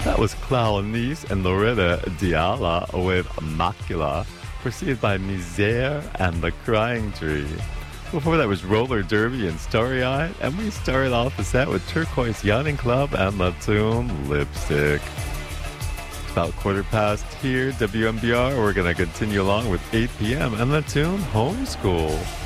That was Claude and Loretta Diala with Macula, preceded by Misère and The Crying Tree. Before that was Roller Derby and Starry Eyed, and we started off the set with Turquoise Yachting Club and the tune Lipstick. It's about 1:15 here, WMBR. We're going to continue along with 8 p.m. and the tune Homeschool.